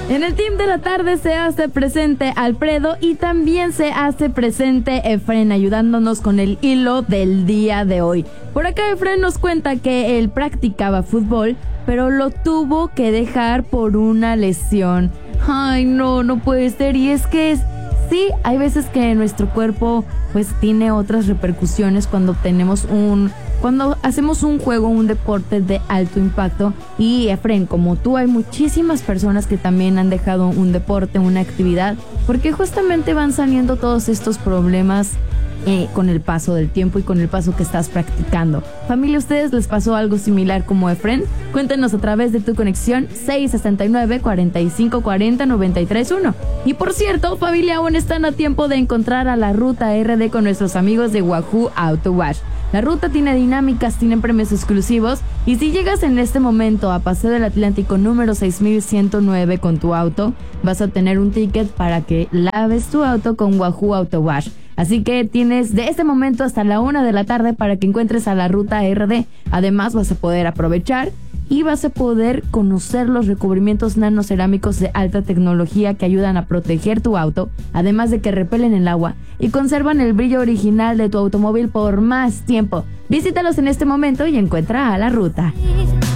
En el team de la tarde se hace presente Alfredo y también se hace presente Efren, ayudándonos con el hilo del día de hoy. Por acá Efren nos cuenta que él practicaba fútbol, pero lo tuvo que dejar por una lesión. Ay, no puede ser. Y es que sí, hay veces que nuestro cuerpo pues tiene otras repercusiones cuando hacemos un juego, un deporte de alto impacto. Y Efren, como tú, hay muchísimas personas que también han dejado un deporte, una actividad, porque justamente van saliendo todos estos problemas con el paso del tiempo y con el paso que estás practicando. Familia, ¿a ustedes les pasó algo similar como Efren? Cuéntenos a través de tu conexión 669-4540-931. Y por cierto, familia, aún están a tiempo de encontrar a la Ruta RD con nuestros amigos de Wahoo Auto Wash. La ruta tiene dinámicas, tienen premios exclusivos, y si llegas en este momento a Paseo del Atlántico número 6109 con tu auto, vas a tener un ticket para que laves tu auto con Wahoo Auto Wash. Así que tienes de este momento hasta la 1 de la tarde para que encuentres a la Ruta RD. Además vas a poder aprovechar y vas a poder conocer los recubrimientos nanocerámicos de alta tecnología que ayudan a proteger tu auto, además de que repelen el agua y conservan el brillo original de tu automóvil por más tiempo. Visítalos en este momento y encuentra a la Ruta.